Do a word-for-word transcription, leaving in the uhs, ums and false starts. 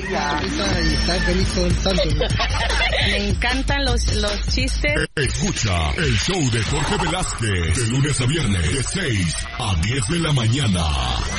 Ya. Y está feliz todo el santo. Me encantan los, los chistes. Escucha el show de Jorge Velázquez de lunes a viernes de seis a diez de la mañana.